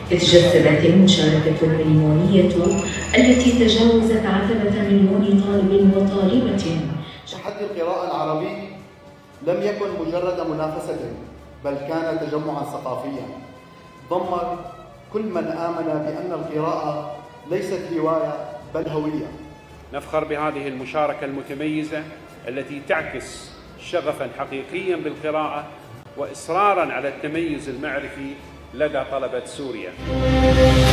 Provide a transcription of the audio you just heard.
تجسدت المشاركة المليونية التي تجاوزت 10 مليون طالب وطالبة. تحدي القراءة العربي لم يكن مجرد منافسة، بل كان تجمعا ثقافيا ضم كل من آمن بأن القراءة ليست هواية بل هوية. نفخر بهذه المشاركة المتميزة التي تعكس شغفا حقيقيا بالقراءة وإصرارا على التميز المعرفي لدى طلبة سوريا.